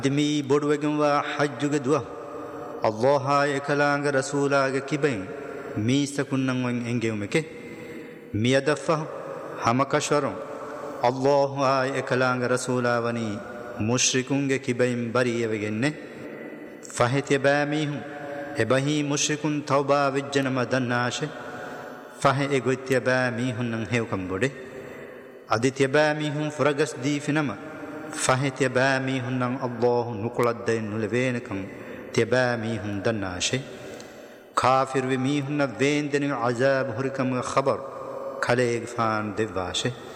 دمي بودوغن وحجوغ دوا الله يكلانغ رسولاغ كيبين ميسكنن وين انجيومكي ميدفه همكشورون الله يكلانغ رسولا وني مشركونغ كيبين برييوغن فهتي باميهم ابهي مشركون توبا وجنم دناشه فه اگوتي باميهم نن هيوكم بودي اديتي باميهم فرغس دي فينما فهتي باميهم نن الله نقلدين نلبينكم تباميهم دناشه كافر وميهم ويندن عذاب هركم خبر خليق فان دواشه